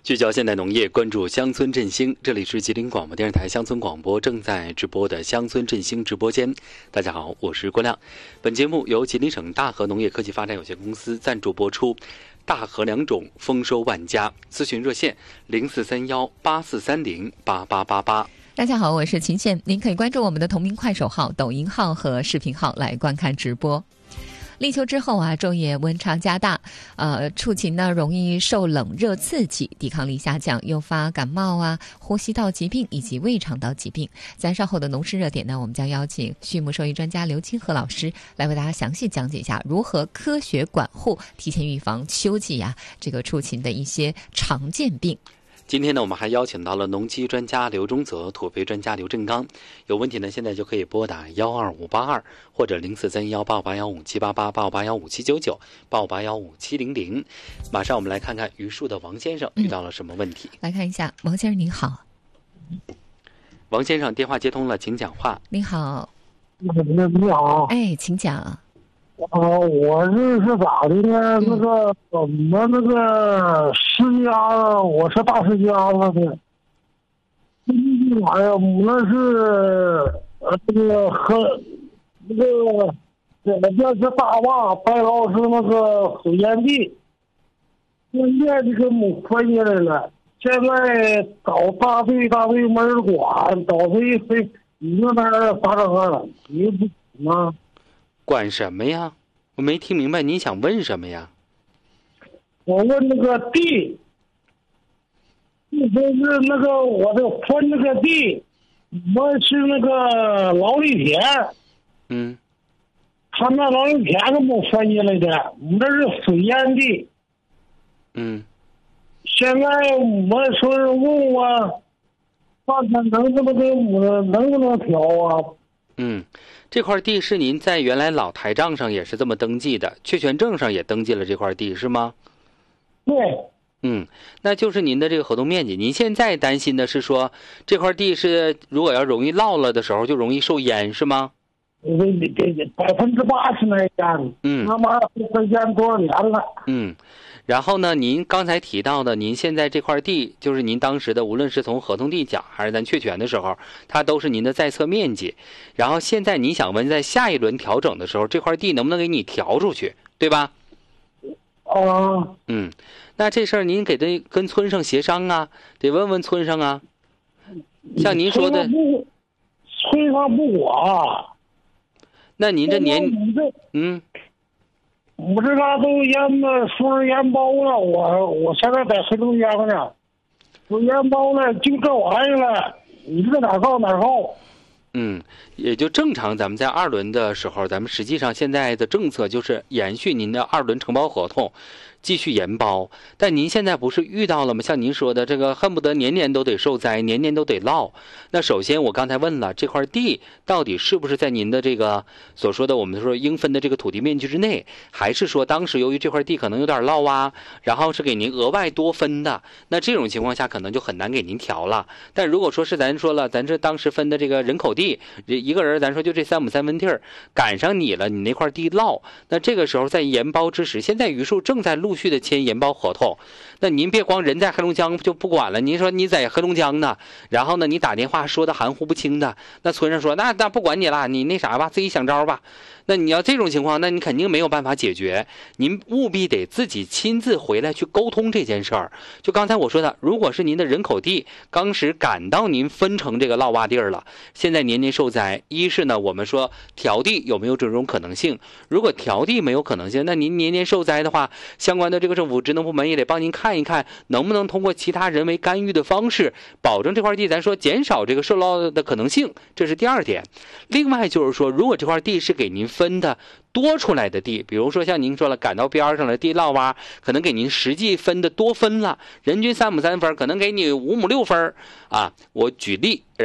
聚焦现代农业，关注乡村振兴。这里是吉林广播电视台乡村广播正在直播的乡村振兴直播间。大家好，我是郭亮。本节目由吉林省大禾农业科技发展有限公司赞助播出。大禾良种，丰收万家。咨询热线043184308888。 大家好，我是秦倩，您可以关注我们的同名快手号、抖音号和视频号来观看直播。立秋之后啊，昼夜温差加大，畜禽呢容易受冷热刺激，抵抗力下降，诱发感冒啊、呼吸道疾病以及胃肠道疾病。在稍后的农事热点呢，我们将邀请畜牧兽医专家刘清和老师来为大家详细讲解一下如何科学管护，提前预防秋季这个畜禽的一些常见病。 今天呢，我们还邀请到了农机专家刘忠泽、土肥专家刘振刚。有问题呢，现在就可以拨打12582或者04318581578885579985815700。马上我们来看看榆树的王先生遇到了什么问题。 来看一下，王先生您好。 王先生，电话接通了，请讲话。 您好。 你好。 哎，请讲。 我这是咋的呢？我们世家，我是大世家子的。哎呀，我们那是这大坝白老师那个水淹地，现在这个母分下来了。现在找大队没人管，找谁你那边咋整啊？你不吗？ 管什么呀？我没听明白，你想问什么呀？ 我问那个地，就是我这分那个地，我是那个劳力田。他那劳力田都没分下来的，我们这是水淹地。现在我说问我，看看能不能调啊？ 这块地是您在原来老台账上也是这么登记的，确权证上也登记了这块地是吗？ 对。 那就是您的这个合同面积。您现在担心的是说这块地是如果要容易涝了的时候就容易受淹是吗 ？80%那淹。他妈这淹多少年了？ 然后呢，您刚才提到的，您现在这块地就是您当时的，无论是从合同地讲还是咱确权的时候，它都是您的在册面积。然后现在你想问，在下一轮调整的时候，这块地能不能给你调出去，对吧？那这事儿您得跟村上协商啊，得问问村上啊。像您说的， 村上不管。 那您这我们这嘎都说是淹包了，我现在在黑龙江呢，说淹包了，就这玩意了，你这哪告哪告？ 也就正常。咱们在2轮的时候，咱们实际上现在的政策就是延续您的2轮承包合同，继续延包。但您现在不是遇到了吗？像您说的这个恨不得年年都得受灾，年年都得涝。那首先我刚才问了，这块地到底是不是在您的这个所说的我们说应分的这个土地面积之内，还是说当时由于这块地可能有点涝啊，然后是给您额外多分的？那这种情况下可能就很难给您调了。但如果说是咱说了，咱这当时分的这个人口地，一个人咱说就这3亩3分地儿，赶上你了，你那块地涝，那这个时候在延包之时，现在榆树正在陆续的签延包合同。那您别光人在黑龙江就不管了，您说你在黑龙江呢，然后呢你打电话说的含糊不清的，那村上说那不管你了，你那啥吧，自己想招吧。那你要这种情况，那你肯定没有办法解决，您务必得自己亲自回来去沟通这件事儿。就刚才我说的，如果是您的人口地当时赶到您分成这个涝洼地儿了，现在年年受灾，一是呢我们说调地有没有这种可能性，如果调地没有可能性，那您年年受灾的话，相关的这个政府职能部门也得帮您看一看，能不能通过其他人为干预的方式，保证这块地咱说减少这个受涝的可能性，这是第2点。另外就是说，如果这块地是给您分的多出来的地，比如说像您说了赶到边上了地涝洼，可能给您实际分的多分了，人均3亩3分，可能给你5亩6分啊，我举例。